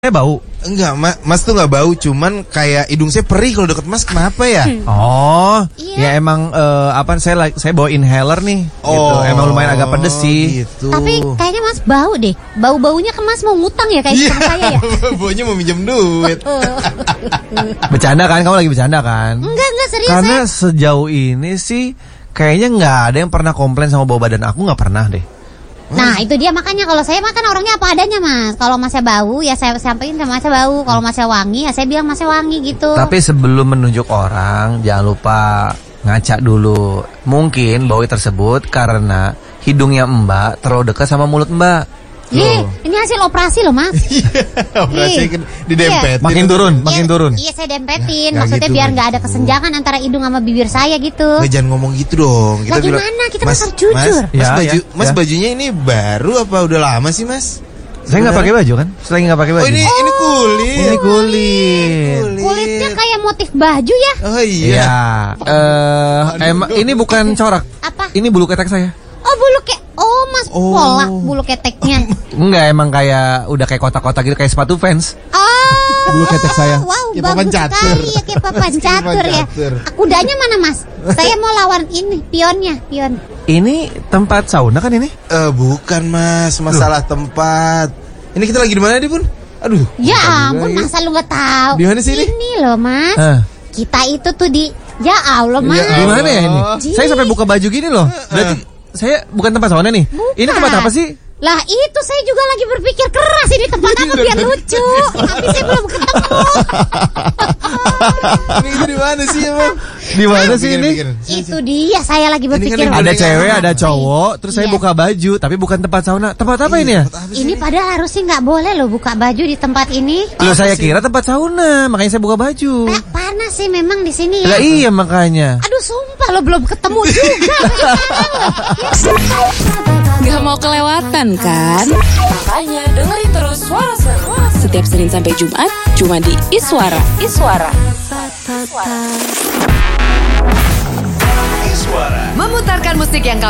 Saya bau? Enggak, Mas tuh nggak bau, cuman kayak hidung saya perih kalau deket Mas. Kenapa ya? Oh, Iya. ya emang saya bawa inhaler nih. Gitu. Emang lumayan agak pedes sih. Gitu. Tapi kayaknya Mas bau deh. Bau-baunya ke Mas mau ngutang ya kayak sama saya ya. Baunya mau minjem duit. Bercanda kan? Kamu lagi bercanda kan? Enggak serius. Karena sejauh ini sih kayaknya nggak ada yang pernah komplain sama bau badan aku, nggak pernah deh. Nah itu dia, makanya kalau saya makan orangnya apa adanya Mas. Kalau Masnya bau ya saya sampaikan sama Masnya bau. Kalau Masnya wangi ya saya bilang Masnya wangi gitu. Tapi sebelum menunjuk orang, jangan lupa ngaca dulu. Mungkin bau tersebut karena hidungnya Mbak terlalu dekat sama mulut Mbak. Ini hasil operasi loh Mas. Operasi kan didempetin. Makin turun. Iya saya dempetin. Nah, Maksudnya gitu, biar Mas. nggak ada kesenjangan antara hidung sama bibir saya gitu. Nggak, jangan ngomong gitu dong. Lah gimana? Kita kan harus jujur. Mas bajunya ini baru apa udah lama sih Mas? Saya nggak pakai baju kan? Saya nggak pakai baju. Oh ini kulit. Ini kulit. Kulitnya kayak motif baju ya. Oh iya. Iya. Emang ini bukan corak. Apa? Ini bulu ketek saya. Oh bulu Mas pola bulu keteknya. Enggak, emang kayak udah kayak kotak-kotak gitu, kayak sepatu fans. Oh. Bulu ketek saya. Wow, Kayak papan bagus catur. sekali ya, kayak papan catur ya. Kudanya mana Mas? Saya mau lawan ini, pion. Ini tempat sauna kan ini? Bukan Mas, masalah tempat. Ini kita lagi di mana nih Pun? Aduh. Ya lupa juga ampun, lagi. masa lu nggak tahu? Di mana sih ini? Ini loh Mas. Kita itu tuh di, ya Allah Mas. Di mana ya ini? Di- Saya sampai buka baju gini loh. Berarti saya bukan tempat sauna nih. Bukan. Ini tempat apa sih? Lah itu saya juga lagi berpikir keras, ini tempat apa biar lucu. Tapi saya belum ketemu. Ini kita di mana sih emang? Di mana sih ini? Itu dia, saya lagi berpikir. yang Ada Ada cewek, yang ada cowok, terus saya Iya. buka baju, tapi bukan tempat sauna. Tempat apa ini ya? Ini padahal harusnya nggak boleh loh buka baju di tempat ini. Loh, saya kira tempat sauna, makanya saya buka baju. Panas sih memang di sini Lah ya. iya makanya. Aduh sumpah lo belum ketemu juga. Gak mau kelewatan kan? Makanya dengerin terus Suara Seru setiap Senin sampai Jumat cuma di Iswara. Memutarkan musik yang kamu